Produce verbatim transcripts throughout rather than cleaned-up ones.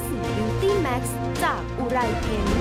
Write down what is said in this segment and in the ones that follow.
สี Beauty Max จากอุไรเพ้นท์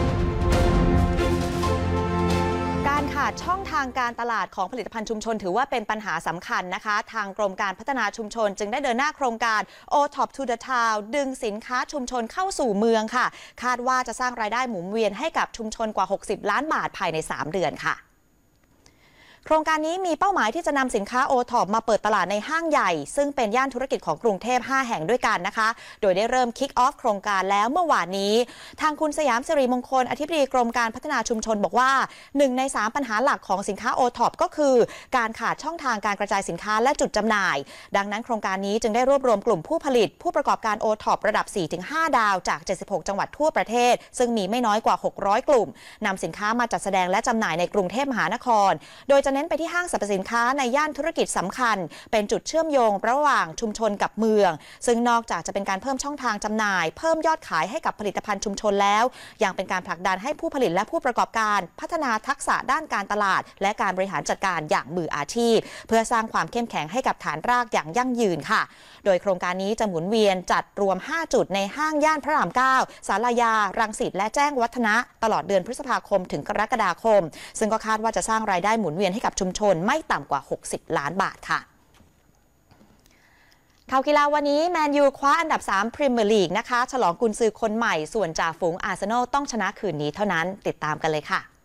การขาดช่องทางการตลาดของผลิตภัณฑ์ชุมชนถือว่าเป็นปัญหาสำคัญนะคะทางกรมการพัฒนาชุมชนจึงได้เดินหน้าโครงการ โอ ท็อป to the Town ดึงสินค้าชุมชนเข้าสู่เมืองค่ะคาดว่าจะสร้างรายได้หมุนเวียนให้กับชุมชนกว่าหกสิบล้านบาทภายในสามเดือนค่ะโครงการนี้มีเป้าหมายที่จะนำสินค้า โอ ท็อป มาเปิดตลาดในห้างใหญ่ซึ่งเป็นย่านธุรกิจของกรุงเทพห้าแห่งด้วยกันนะคะโดยได้เริ่มคิกออฟโครงการแล้วเมื่อวานนี้ทางคุณสยามสิริมงคลอธิบดีกรมการพัฒนาชุมชนบอกว่าหนึ่งในสามปัญหาหลักของสินค้า โอ ท็อป ก็คือการขาดช่องทางการกระจายสินค้าและจุดจำหน่ายดังนั้นโครงการนี้จึงได้รวบรวมกลุ่มผู้ผลิตผู้ประกอบการ โอ ท็อป ระดับ สี่ถึงห้า ดาวจากเจ็ดสิบหกจังหวัดทั่วประเทศซึ่งมีไม่น้อยกว่าหกร้อยกลุ่มนำสินค้ามาจัดแสดงและจำหน่ายในกรุงเทพมหานครโดยจะเน้นไปที่ห้างสรรพสินค้าในย่านธุรกิจสำคัญเป็นจุดเชื่อมโยงระหว่างชุมชนกับเมืองซึ่งนอกจากจะเป็นการเพิ่มช่องทางจำหน่ายเพิ่มยอดขายให้กับผลิตภัณฑ์ชุมชนแล้วยังเป็นการผลักดันให้ผู้ผลิตและผู้ประกอบการพัฒนาทักษะด้านการตลาดและการบริหารจัดการอย่างมืออาชีพเพื่อสร้างความเข้มแข็งให้กับฐานรากอย่างยั่งยืนค่ะโดยโครงการนี้จะหมุนเวียนจัดรวมห้าจุดในห้างย่านพระรามเก้าศาลายารังสิตและแจ้งวัฒนะตลอดเดือนพฤษภาคมถึงกรกฎาคมซึ่งก็คาดว่าจะสร้างรายได้หมุนเวียนให้กับชุมชนไม่ต่ำกว่าหกสิบล้านบาทค่ะข่าวกีฬาวันนี้แมนยูคว้าอันดับสามพรีเมียร์ลีกนะคะฉลองกุนซือคนใหม่ส่วนจ่าฝูงอาร์เซนอลต้องชนะคืนนี้เท่านั้นติดตามกันเลยค่ะ